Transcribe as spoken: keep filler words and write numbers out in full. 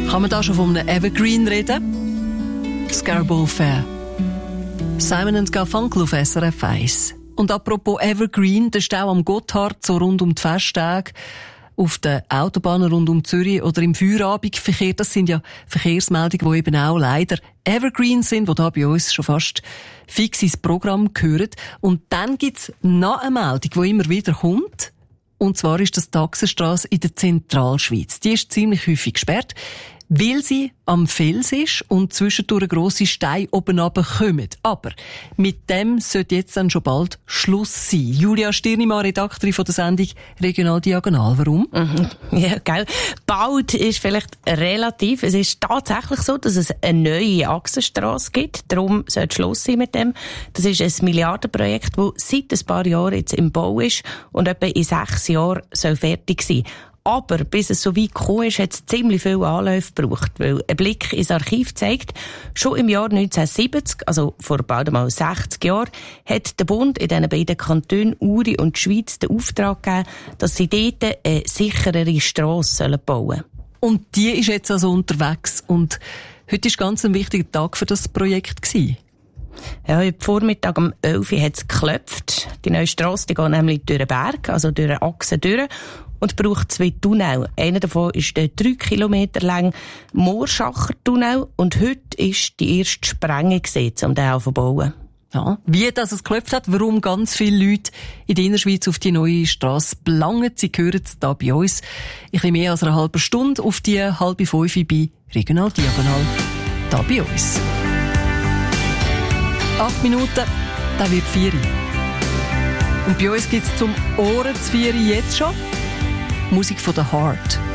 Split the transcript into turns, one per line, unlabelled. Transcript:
Kann man da schon von einem Evergreen reden? Scarborough Fair. Simon and Garfunkel auf S R F eins. Und apropos Evergreen, der Stau am Gotthard, so rund um die Festtage, auf den Autobahnen rund um Zürich oder im Feierabendverkehr, das sind ja Verkehrsmeldungen, die eben auch leider Evergreen sind, die da bei uns schon fast fix ins Programm gehören. Und dann gibt's noch eine Meldung, die immer wieder kommt. Und zwar ist das die Achsenstrasse in der Zentralschweiz. Die ist ziemlich häufig gesperrt, weil sie am Fels ist und zwischendurch grosse Steine oben runterkommen. Aber mit dem sollte jetzt dann schon bald Schluss sein. Julia Stirnimann, Redaktorin von der Sendung Regional Diagonal. Warum?
Mhm. Ja, gell. Bald ist vielleicht relativ. Es ist tatsächlich so, dass es eine neue Achsenstrasse gibt. Darum sollte Schluss sein mit dem. Das ist ein Milliardenprojekt, das seit ein paar Jahren jetzt im Bau ist und etwa in sechs Jahren soll fertig sein. Aber bis es so weit gekommen ist, hat es ziemlich viele Anläufe gebraucht. Weil ein Blick ins Archiv zeigt, schon im Jahr neunzehnhundertsiebzig, also vor bald einmal sechzig Jahren, hat der Bund in diesen beiden Kantonen Uri und Schweiz den Auftrag gegeben, dass sie dort eine sicherere Strasse bauen sollen.
Und die ist jetzt also unterwegs. Und heute war ganz ein wichtiger Tag für das Projekt gewesen.
Ja, heute Vormittag um elf Uhr hat es geklopft. Die neue Strasse, die geht nämlich durch den Berg, also durch eine Achse durch. Und braucht zwei Tunnel. Einer davon ist der drei Kilometer lang Moorschacher Tunnel. Und heute ist die erste Sprengung gesetzt, um den zu bauen.
Ja, wie das es geklopft hat, warum ganz viele Leute in der Innerschweiz auf die neue Strasse belangen, sie hören es da bei uns. Ein bisschen mehr als eine halbe Stunde auf die halbe fünf bei Regional Diagonal, da bei uns. Acht Minuten, dann wird vier. Und bei uns gibt es zum Ohren zu vier jetzt schon Musik von The Heart.